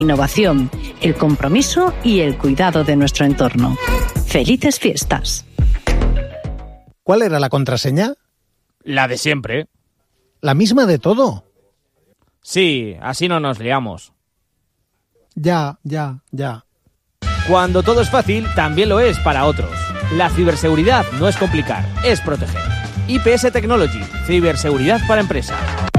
innovación, el compromiso y el cuidado de nuestro entorno. ¡Felices fiestas! ¿Cuál era la contraseña? La de siempre. ¿La misma de todo? Sí, así no nos liamos. Ya. Cuando todo es fácil, también lo es para otros. La ciberseguridad no es complicar, es proteger. IPS Technology, ciberseguridad para empresas.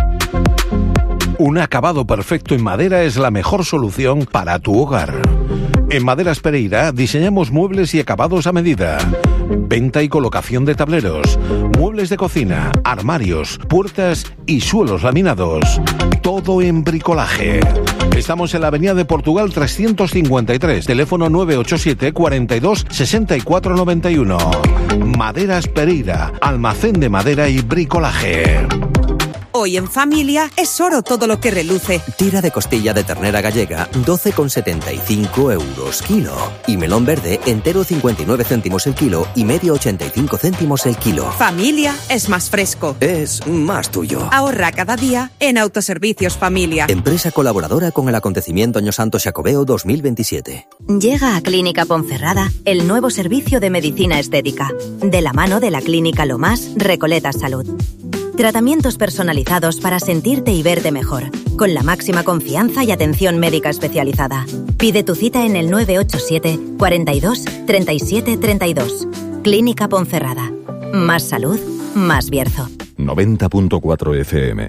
Un acabado perfecto en madera es la mejor solución para tu hogar. En Maderas Pereira diseñamos muebles y acabados a medida. Venta y colocación de tableros, muebles de cocina, armarios, puertas y suelos laminados. Todo en bricolaje. Estamos en la Avenida de Portugal 353, teléfono 987 42 64 91. Maderas Pereira, almacén de madera y bricolaje. Hoy en familia es oro todo lo que reluce. Tira de costilla de ternera gallega, 12,75 euros kilo. Y melón verde, entero 59 céntimos el kilo y medio 85 céntimos el kilo. Familia es más fresco. Es más tuyo. Ahorra cada día en Autoservicios Familia. Empresa colaboradora con el acontecimiento Año Santo Xacobeo 2027. Llega a Clínica Ponferrada el nuevo servicio de medicina estética. De la mano de la Clínica Lomás, Recoletas Salud. Tratamientos personalizados para sentirte y verte mejor, con la máxima confianza y atención médica especializada. Pide tu cita en el 987 42 37 32. Clínica Ponferrada. Más salud, más Bierzo. 90.4 FM.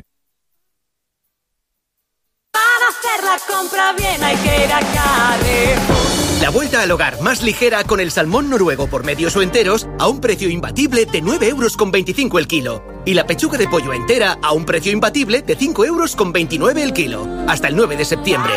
Para hacer la compra bien hay que ir a Carrefour. La vuelta al hogar más ligera con el salmón noruego por medios o enteros a un precio imbatible de 9,25 € el kilo. Y la pechuga de pollo entera a un precio imbatible de 5,29 € el kilo. Hasta el 9 de septiembre.